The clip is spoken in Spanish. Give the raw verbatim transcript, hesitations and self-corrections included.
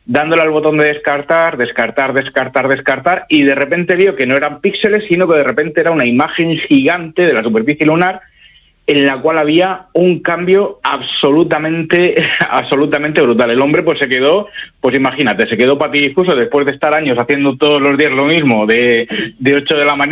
dándole al botón de descartar, descartar, descartar, descartar, y de repente vio que no eran píxeles, sino que de repente era una imagen gigante de la superficie lunar en la cual había un cambio absolutamente, absolutamente brutal. El hombre pues se quedó, pues imagínate, se quedó patidifuso después de estar años haciendo todos los días lo mismo, de, de ocho de la mañana